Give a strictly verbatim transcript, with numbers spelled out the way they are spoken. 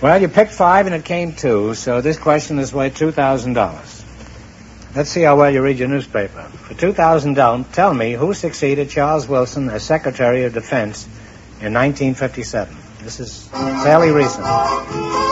Well, you picked five and it came two, so this question is worth two thousand dollars. Let's see how well you read your newspaper. For two thousand dollars, tell me who succeeded Charles Wilson as Secretary of Defense in nineteen fifty-seven. This is fairly recent.